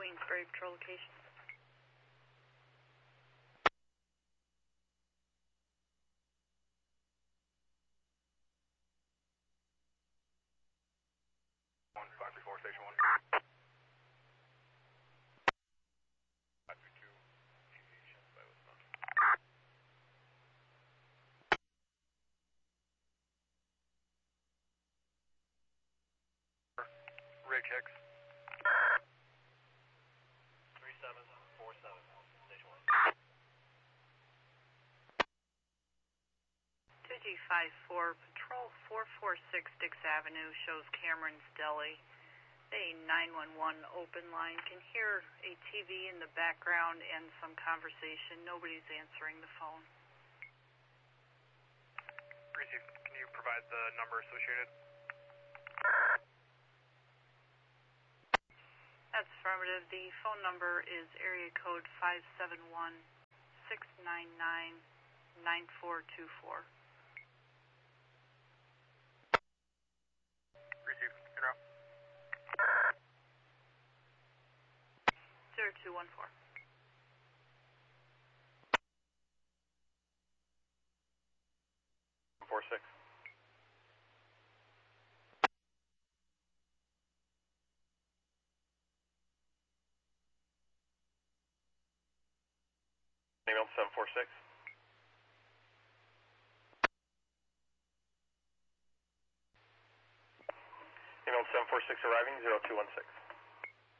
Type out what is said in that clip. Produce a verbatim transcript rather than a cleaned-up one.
Queensbury Patrol location. One five three four station one. Five three two. Aviation by Wisconsin. Rig Hicks. Three seven four seven. Station one. two G five four Patrol four four six Dix Avenue shows Cameron's Deli. A nine one one open line. Can hear a T V in the background and some conversation. Nobody's answering the phone. Receive. Can you provide the number associated? That's affirmative. The phone number is area code five seven one, six nine nine, nine four two four. Receive. Interrupt. zero two one four. Four six. Email seven four six. Email seven four six arriving zero two one six.